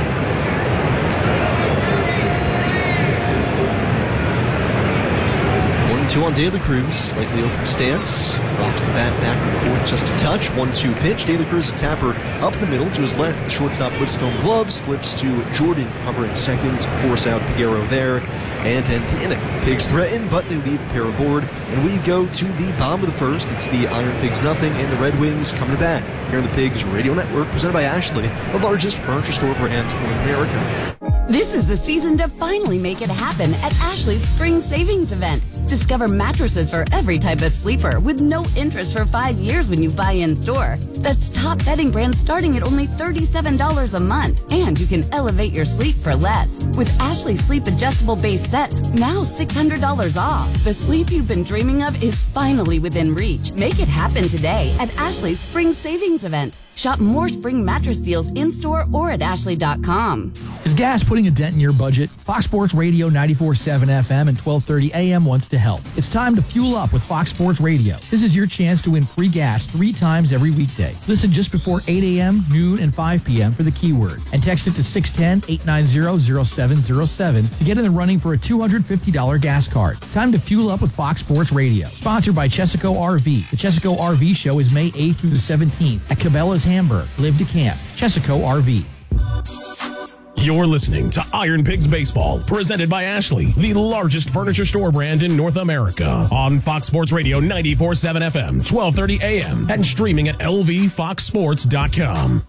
Speaker 10: 1-2 on De La Cruz, slightly open stance, rocks the bat back and forth just a touch. 1-2 pitch. De La Cruz a tapper up the middle to his left. The shortstop Lipscomb gloves, flips to Jordan covering second, force out Peguero there, and end the inning. Pigs threaten, but they leave the pair aboard, and we go to the bottom of the first. It's the Iron Pigs nothing, and the Red Wings coming to bat here on the Pigs Radio Network, presented by Ashley, the largest furniture store brand in North America.
Speaker 4: This is the season to finally make it happen at Ashley's Spring Savings Event. Discover mattresses for every type of sleeper with no interest for 5 years when you buy in-store. That's top bedding brands starting at only $37 a month. And you can elevate your sleep for less. With Ashley Sleep Adjustable Base Sets, now $600 off. The sleep you've been dreaming of is finally within reach. Make it happen today at Ashley's Spring Savings Event. Shop more spring mattress deals in-store or at Ashley.com.
Speaker 21: Is gas putting a dent in your budget? Fox Sports Radio 94.7 FM and 1230 AM wants to help. It's time to fuel up with Fox Sports Radio. This is your chance to win free gas 3 times every weekday. Listen just before 8 a.m., noon, and 5 p.m. for the keyword. And text it to 610-890-0707 to get in the running for a $250 gas card. Time to fuel up with Fox Sports Radio. Sponsored by Chesaco RV. The Chesaco RV Show is May 8th through the 17th at Cabela's Hamburg. Live to camp. Chesaco RV.
Speaker 9: You're listening to Iron Pigs Baseball, presented by Ashley, the largest furniture store brand in North America. On Fox Sports Radio 94.7 FM, 1230 AM, and streaming at lvfoxsports.com.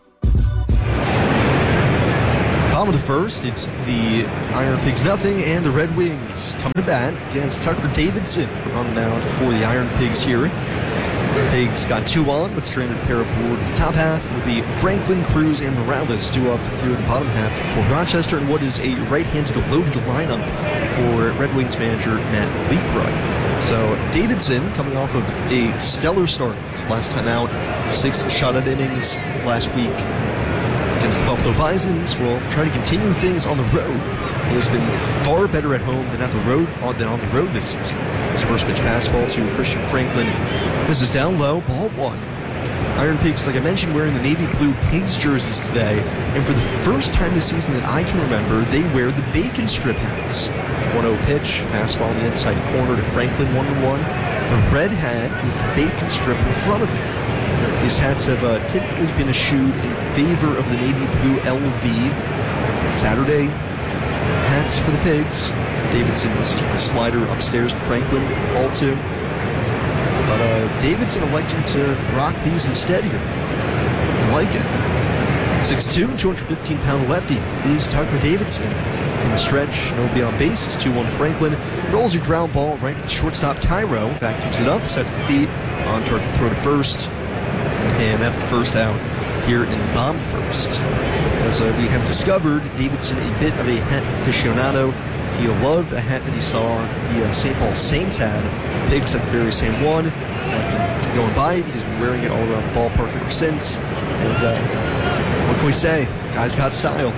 Speaker 20: Bottom of the first, it's the Iron Pigs nothing, and the Red Wings coming to bat against Tucker Davidson on the mound for the Iron Pigs here. Pigs got 2 on, but stranded a pair aboard the top half. Will be Franklin, Cruz, and Morales due up here in the bottom half for Rochester, and what is a right-handed loaded lineup for Red Wings manager Matt Leakroyd. So Davidson coming off of a stellar start this last time out, 6 shutout innings last week against the Buffalo Bisons. Will try to continue things on the road. He has been far better at home than on the road this season. His first pitch fastball to Christian Franklin. This is down low, ball 1. Iron Pigs, like I mentioned, wearing the navy blue Pigs jerseys today, and for the first time this season that I can remember, they wear the bacon strip hats. 1-0 pitch, fastball in the inside corner to Franklin, 1-1. The red hat with the bacon strip in front of it. These hats have typically been eschewed in favor of the navy blue LV. Saturday, hats for the Pigs. Davidson, this is the slider upstairs to Franklin, ball 2. But Davidson electing to rock these instead here. I like it. 6'2", 215-pound lefty is Tucker Davidson. From the stretch, nobody on base, is 2-1 to Franklin. Rolls a ground ball right to the shortstop Cairo. Vacuums it up, sets the feet on target throw to first. And that's the first out here in the bottom of the first. As we have discovered, Davidson a bit of a hat aficionado. He loved a hat that he saw the St. Paul Saints had. Pigs had the very same one. Liked to go and buy it. He's been wearing it all around the ballpark ever since. And what can we say? Guy's got style.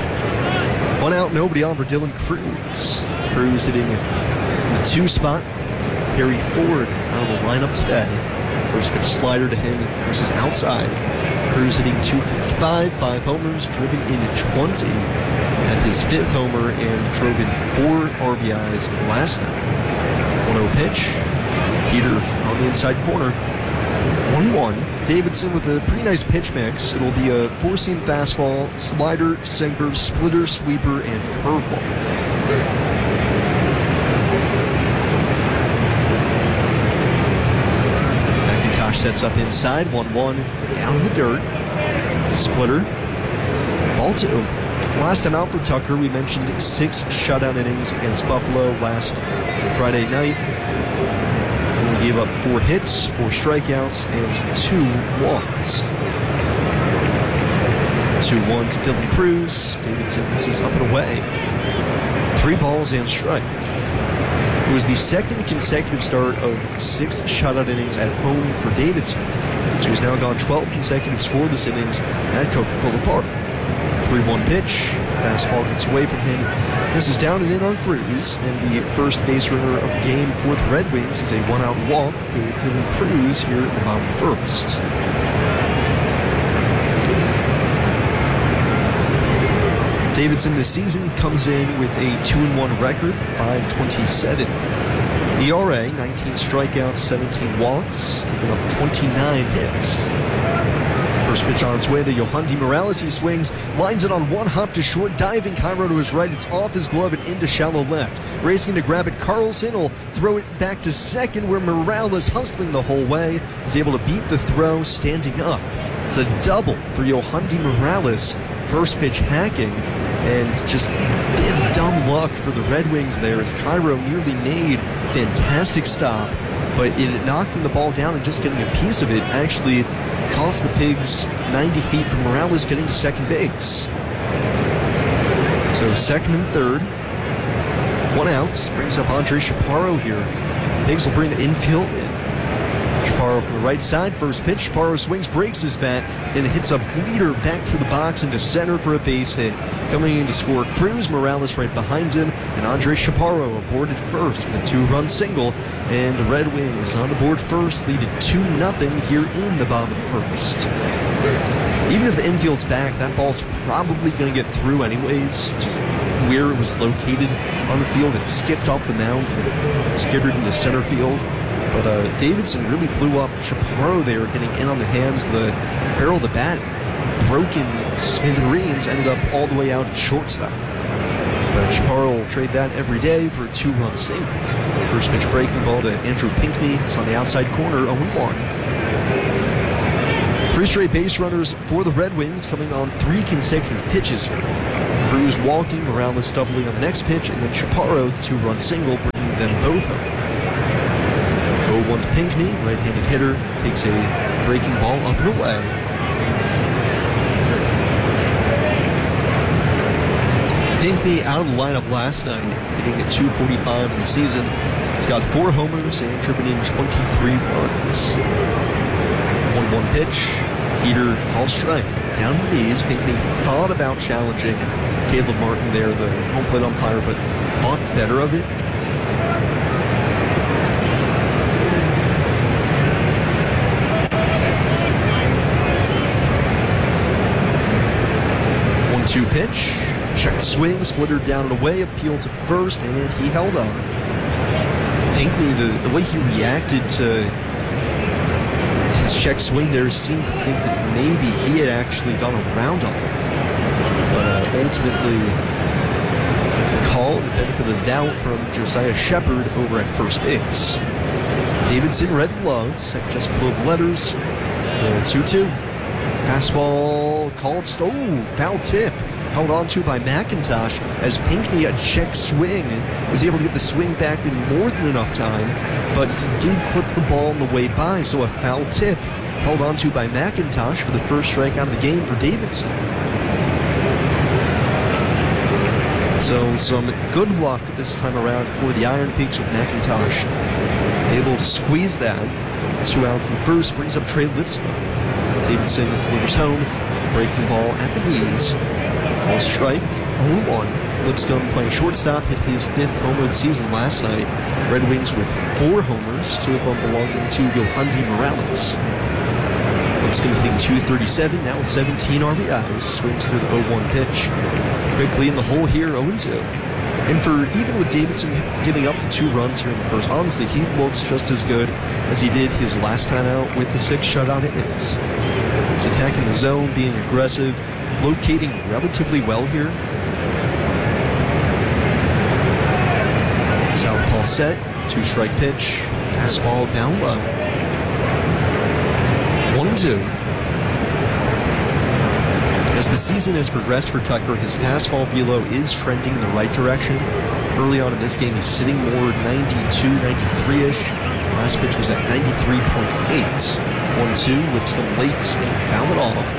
Speaker 20: 1 out, nobody on for Dylan Cruz. Cruz hitting the 2 spot. Harry Ford out of the lineup today. First pitch slider to him. This is outside. Cruz hitting .255, 5 homers, driven in 20. At his 5th homer and drove in 4 RBIs last night. 1-0 pitch. Peter on the inside corner. 1-1. Davidson with a pretty nice pitch mix. It'll be a 4-seam fastball, slider, sinker, splitter, sweeper, and curveball. McIntosh sets up inside. 1-1. Down in the dirt. Splitter. Ball 2. Last time out for Tucker, we mentioned 6 shutout innings against Buffalo last Friday night. Only gave up 4 hits, 4 strikeouts, and 2 walks. 2-1 to Dylan Cruz. Davidson, this is up and away. 3 balls and a strike. It was the second consecutive start of 6 shutout innings at home for Davidson. So he's now gone 12 consecutive scoreless innings at Coca-Cola Park. 3-1 pitch. Fastball gets away from him. This is down and in on Cruz, and the first base runner of the game for the Red Wings is a 1-out walk to Dylan Cruz here at the bottom of the first. Davidson this season comes in with a 2-1 record, .527. ERA, 19 strikeouts, 17 walks, giving up 29 hits. First pitch on its way to Yohandy Morales. He swings, lines it on 1 hop to short, diving Cairo to his right. It's off his glove and into shallow left. Racing to grab it, Carlson will throw it back to second, where Morales, hustling the whole way, is able to beat the throw standing up. It's a double for Yohandy Morales. First pitch hacking, and just a bit of dumb luck for the Red Wings there as Cairo nearly made a fantastic stop, but in knocking the ball down and just getting a piece of it actually cost the Pigs 90 feet from Morales getting to second base. So second and third, 1 out, brings up Andre Chaparro here. Pigs will bring the infield in. Chaparro from the right side, first pitch. Chaparro swings, breaks his bat, and hits a bleeder back through the box into center for a base hit. Coming in to score Cruz, Morales right behind him, and Andres Chaparro aboard at first with a 2-run single. And the Red Wings on the board first, lead at 2-0 here in the bottom of the first. Even if the infield's back, that ball's probably going to get through anyways. Just where it was located on the field, it skipped off the mound and skittered into center field. But Davidson really blew up Chaparro there, getting in on the hands of the barrel of the bat. Broken to smithereens, ended up all the way out at shortstop. But Chaparro will trade that every day for a 2-run single. First pitch breaking ball to Andrew Pinckney. It's on the outside corner, 0-1. 3 straight base runners for the Red Wings, coming on 3 consecutive pitches here. Cruz walking, Morales doubling on the next pitch, and then Chaparro, the 2-run single, bringing them both home. 0-1 to Pinckney, right-handed hitter, takes a breaking ball up and away. Pinckney out of the lineup last night, hitting at .245 in the season. He's got 4 homers and driven in 23 runs. 1-1 pitch, heater called strike. Down to the knees, Pinckney thought about challenging Caleb Martin there, the home plate umpire, but thought better of it. Two pitch, checked swing, splittered down and away, appealed to first, and he held up. Pinckney, the way he reacted to his check swing there seemed to think that maybe he had actually gone around on him. But ultimately, it's the call, the benefit of the doubt from Josiah Shepard over at first base. Davidson, red glove, set just below the letters. The 2-2. Fastball called, foul tip. Held on to by McIntosh as Pinckney, a check swing, was able to get the swing back in more than enough time, but he did clip the ball on the way by, so a foul tip held on to by McIntosh for the first strikeout of the game for Davidson. So some good luck this time around for the Iron Pigs with McIntosh able to squeeze that. 2 outs in the first, brings up Trey Lipscomb. Davidson delivers home, breaking ball at the knees. Call strike, 0-1. Lipscomb playing shortstop, hit his 5th homer of the season last night. Red Wings with 4 homers, 2 of them belonging to Yohandy Morales. Lipscomb hitting .237, now with 17 RBIs. Swings through the 0-1 pitch. Quickly in the hole here, 0-2. And for even with Davidson giving up the 2 runs here in the first, honestly, he looks just as good as he did his last time out with the 6 shutout innings. He's attacking the zone, being aggressive, locating relatively well here. Southpaw set, 2-strike pitch, fastball down low. 1-2. As the season has progressed for Tucker, his fastball velo is trending in the right direction. Early on in this game, he's sitting more 92, 93-ish. Last pitch was at 93.8. 1-2, Lipscomb late, fouled it off.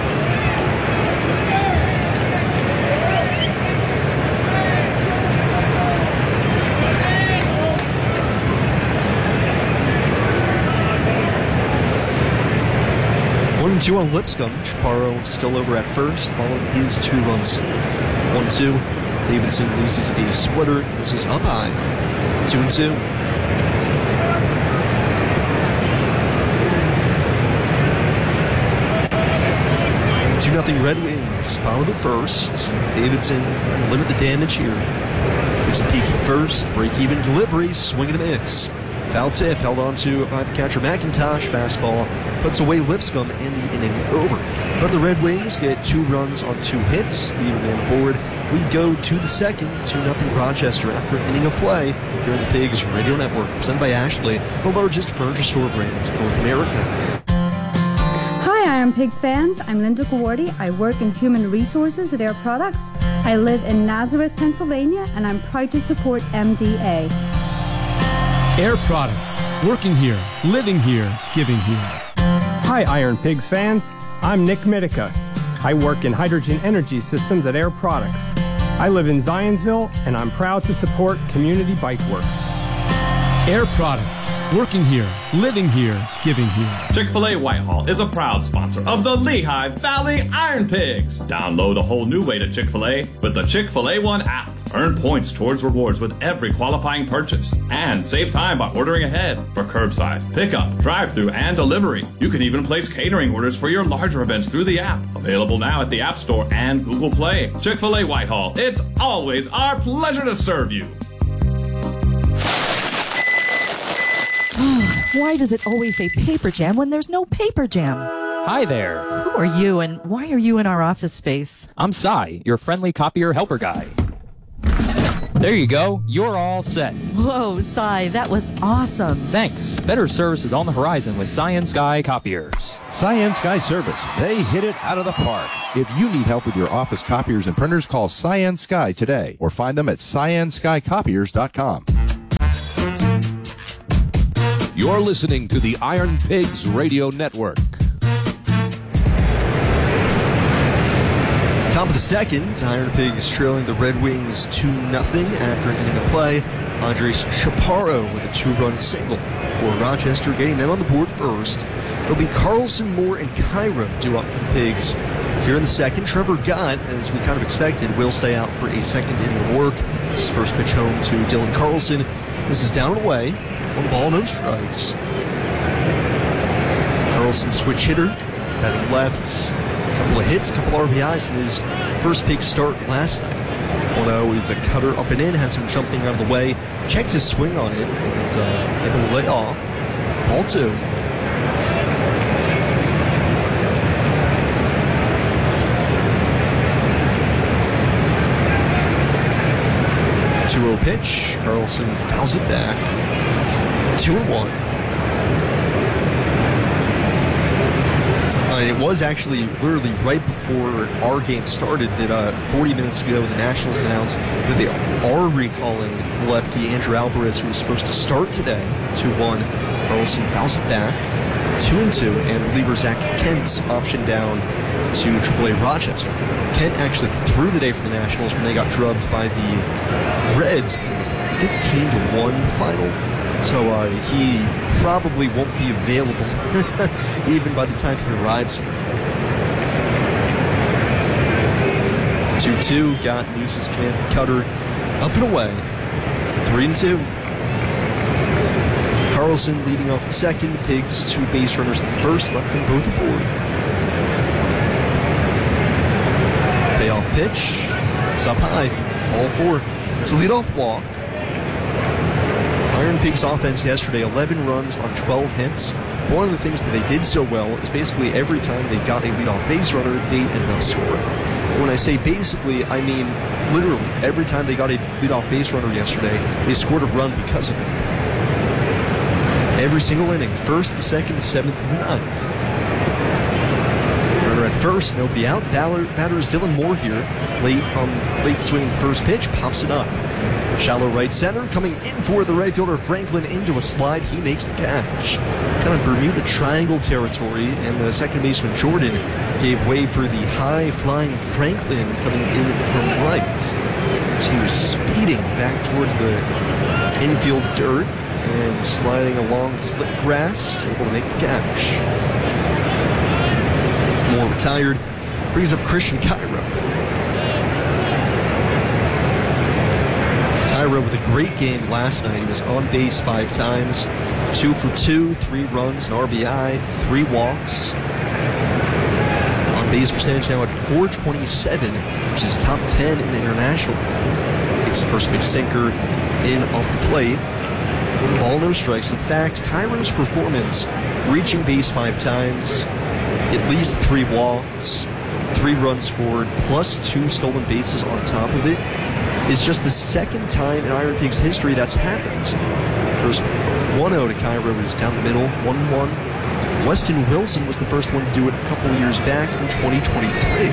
Speaker 20: Two on Lipscomb. Chaparro still over at first, following his 2 runs. 1-2. Davidson loses a splitter. This is up high. 2-2. Nothing Red Wings. Bottom of the first. Davidson limit the damage here. Takes a peek at first. Break-even delivery. Swing and a miss. Foul tip held on to by the catcher McIntosh. Fastball puts away Lipscomb and the inning over. But the Red Wings get 2 runs on 2 hits. Leave them on board. We go to the second. 2-0 Rochester after an inning of play here on the Pigs Radio Network. Presented by Ashley, the largest furniture store brand in North America.
Speaker 1: Iron Pigs fans, I'm Linda Gawardi. I work in human resources at Air Products. I live in Nazareth, Pennsylvania, and I'm proud to support MDA.
Speaker 22: Air Products. Working here, living here, giving here.
Speaker 23: Hi, Iron Pigs fans. I'm Nick Mitica. I work in hydrogen energy systems at Air Products. I live in Zionsville, and I'm proud to support Community Bike Works.
Speaker 22: Air Products. Working here, living here, giving here.
Speaker 5: Chick-fil-A Whitehall is a proud sponsor of the Lehigh Valley Iron Pigs. Download a whole new way to Chick-fil-A with the Chick-fil-A One app. Earn points towards rewards with every qualifying purchase. And save time by ordering ahead for curbside, pickup, drive-thru, and delivery. You can even place catering orders for your larger events through the app. Available now at the App Store and Google Play. Chick-fil-A Whitehall. It's always our pleasure to serve you.
Speaker 6: Why does it always say paper jam when there's no paper jam?
Speaker 7: Hi there.
Speaker 6: Who are you and why are you in our office space?
Speaker 7: I'm Cy, your friendly copier helper guy. There you go. You're all set.
Speaker 6: Whoa, Cy, that was awesome.
Speaker 7: Thanks. Better service is on the horizon with Science Sky Copiers.
Speaker 24: Science Sky Service. They hit it out of the park. If you need help with your office copiers and printers, call Science Sky today or find them at scienceskycopiers.com.
Speaker 2: You're listening to the Iron Pigs Radio Network.
Speaker 20: Top of the second, Iron Pigs trailing the Red Wings 2-0 after an inning of play. Andres Chaparro with a 2-run single for Rochester, getting them on the board first. It'll be Carlson, Moore, and Cairo due up for the Pigs. Here in the second, Trevor Gott, as we kind of expected, will stay out for a second inning of work. This is first pitch home to Dylan Carlson. This is down and away. 1 ball, no strikes. Carlson, switch hitter, batting left. A couple of hits, a couple of RBIs in his first big start last night. 1-0 is a cutter up and in, has him jumping out of the way. Checked his swing on it and able to lay off. Ball 2. Two-0 pitch. Carlson fouls it back. 2-1. And it was actually literally right before our game started that 40 minutes ago the Nationals announced that they are recalling lefty Andrew Alvarez, who was supposed to start today. 2-1. Carlson fouls it back. 2-2. And reliever Zach Kent's option down to AAA Rochester. Kent actually threw today for the Nationals when they got drubbed by the Reds. 15-1 the final. So he probably won't be available even by the time he arrives here. 2-2, got Noose's command cutter up and away. 3-2. Carlson leading off the second. Pigs 2 base runners in the first, left them both aboard. Payoff pitch. It's up high. Ball 4. It's a leadoff walk. Iron Pigs offense yesterday, 11 runs on 12 hits. But one of the things that they did so well is basically every time they got a leadoff base runner, they ended up scoring. And when I say basically, I mean literally every time they got a leadoff base runner yesterday, they scored a run because of it. Every single inning, first, the second, the seventh, and the ninth. Runner at first, nobody out. The batter is Dylan Moore here. Late swinging the first pitch, pops it up. Shallow right center, coming in for the right fielder Franklin into a slide. He makes the catch. Kind of Bermuda Triangle territory, and the second baseman Jordan gave way for the high-flying Franklin coming in from right. So he was speeding back towards the infield dirt and sliding along the slick grass, able to make the catch. Moore retired, brings up Christian Cairo. Cairo with a great game last night. He was on base 5 times, 2 for 2, 3 runs, an RBI, 3 walks. On base percentage now at .427, which is top 10 in the international. Takes the first pitch sinker in off the plate. Ball, no strikes. In fact, Cairo's performance, reaching base 5 times, at least 3 walks, 3 runs scored, plus 2 stolen bases on top of it, is just the second time in Iron Pigs history that's happened. First 1-0 to Cairo is down the middle, 1-1. Weston Wilson was the first one to do it a couple of years back in 2023.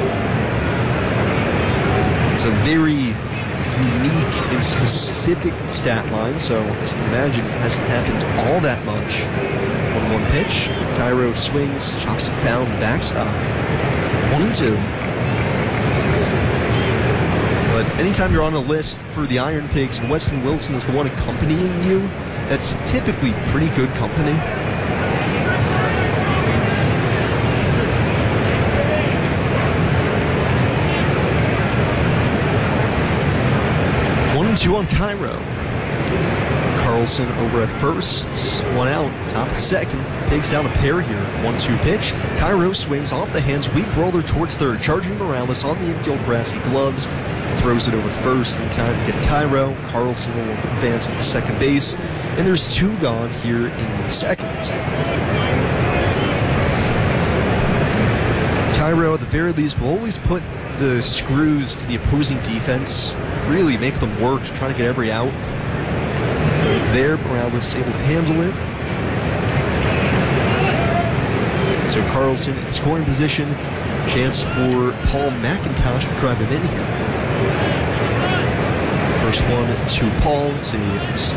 Speaker 20: It's a very unique and specific stat line, so as you can imagine, it hasn't happened all that much. 1-1 pitch, Cairo swings, chops it foul to the backstop. 1-2. But anytime you're on a list for the Iron Pigs and Weston Wilson is the one accompanying you, that's typically pretty good company. One and two on Cairo. Carlson over at first, one out, top of the second. Pigs down a pair here. 1-2 pitch. Cairo swings off the hands, weak roller towards third. Charging Morales on the infield grassy gloves. Throws it over to first in time to get Cairo. Carlson will advance at the second base. And there's two gone here in the second. Cairo, at the very least, will always put the screws to the opposing defense. Really make them work to try to get every out. There, Morales able to handle it. So Carlson in scoring position. Chance for Paul McIntosh to drive him in here. First one to Paul. It's a